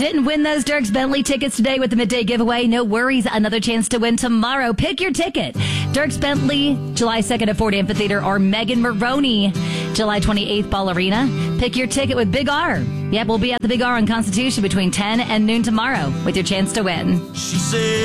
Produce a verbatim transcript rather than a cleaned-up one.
Didn't win those Dierks Bentley tickets today with the midday giveaway? No worries. Another chance to win tomorrow. Pick your ticket. Dierks Bentley, July second at Ford Amphitheater, or Megan Maroney, July twenty-eighth, Ball Arena. Pick your ticket with Big R. Yep, we'll be at the Big R on Constitution between ten and noon tomorrow with your chance to win. She said